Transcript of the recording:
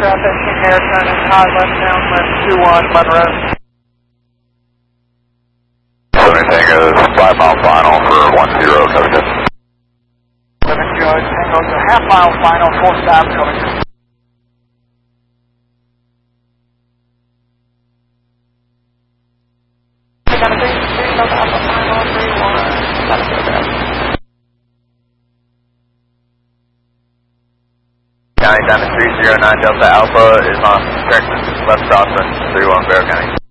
15 air, turning high left downwind 21 Monroe. 70 Tango's 5 mile final for 10 coasting. 11 Judge, Tango's a half mile final, full stop coming. County Diamond 309 Delta Alpha is on correction left crosswind 31 Bear County.